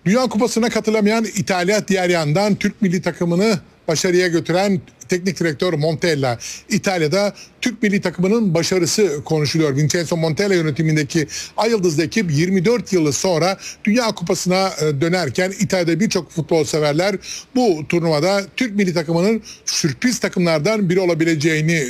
Dünya Kupası'na katılamayan İtalya, diğer yandan Türk milli takımını başarıya götüren teknik direktör Montella. İtalya'da Türk milli takımının başarısı konuşuluyor. Vincenzo Montella yönetimindeki Ay Yıldızlı ekip 24 yıl sonra Dünya Kupası'na dönerken İtalya'da birçok futbol severler bu turnuvada Türk milli takımının sürpriz takımlardan biri olabileceğini